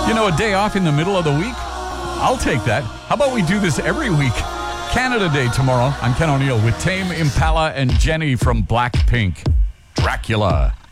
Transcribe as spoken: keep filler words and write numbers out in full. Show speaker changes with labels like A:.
A: You know, a day off in the middle of the week? I'll take that. How about we do this every week? Canada Day tomorrow. I'm Ken O'Neill with Tame Impala and Jenny from Blackpink. Dracula.